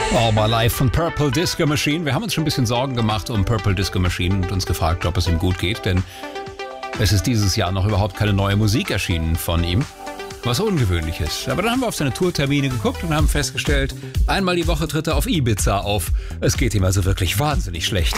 All My Life von Purple Disco Machine. Wir haben uns schon ein bisschen Sorgen gemacht um Purple Disco Machine und uns gefragt, ob es ihm gut geht, denn es ist dieses Jahr noch überhaupt keine neue Musik erschienen von ihm, was ungewöhnlich ist. Aber dann haben wir auf seine Tourtermine geguckt und haben festgestellt, einmal die Woche tritt er auf Ibiza auf. Es geht ihm also wirklich wahnsinnig schlecht.